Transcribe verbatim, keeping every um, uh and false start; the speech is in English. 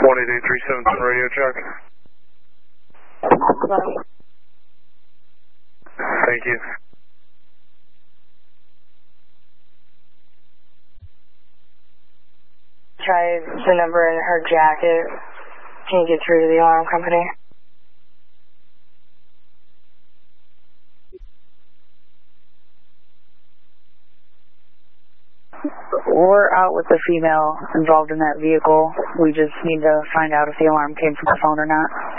one eight eight three seven seven radio check. Thank you. Try the number in her jacket. Can you get through to the alarm company? We're out with the female involved in that vehicle. We just need to find out if the alarm came from the phone or not.